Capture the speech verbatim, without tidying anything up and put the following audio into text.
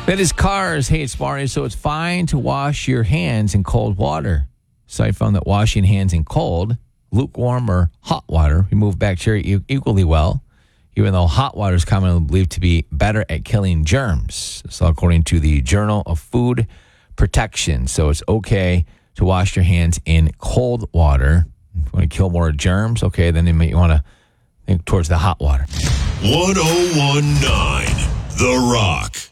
That is Cars. Hey, it's Barney. So it's fine to wash your hands in cold water. So I found that washing hands in cold, lukewarm, or hot water remove bacteria e- equally well, even though hot water is commonly believed to be better at killing germs. So according to the Journal of Food Protection. So it's okay to wash your hands in cold water. If you want to kill more germs, okay, then you might want to think towards the hot water. ten nineteen The Rock.